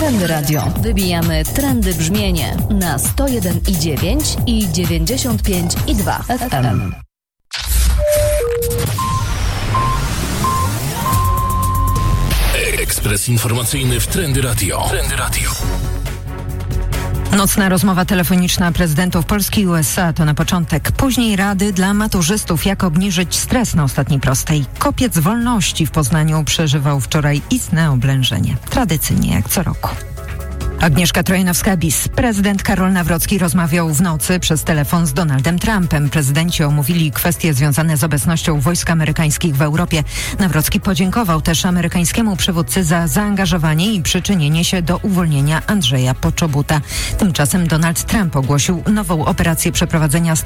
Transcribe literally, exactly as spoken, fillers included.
Trendy Radio. Wybijamy trendy brzmienie na sto jeden i dziewięć i dziewięćdziesiąt pięć i dwa F M. Ekspres informacyjny w Trendy Radio. Trendy Radio. Nocna rozmowa telefoniczna prezydentów Polski i U S A to na początek. Później rady dla maturzystów, jak obniżyć stres na ostatniej prostej. Kopiec wolności w Poznaniu przeżywał wczoraj istne oblężenie. Tradycyjnie jak co roku. Agnieszka Trojanowska-Bis. Prezydent Karol Nawrocki rozmawiał w nocy przez telefon z Donaldem Trumpem. Prezydenci omówili kwestie związane z obecnością wojsk amerykańskich w Europie. Nawrocki podziękował też amerykańskiemu przywódcy za zaangażowanie i przyczynienie się do uwolnienia Andrzeja Poczobuta. Tymczasem Donald Trump ogłosił nową operację przeprowadzenia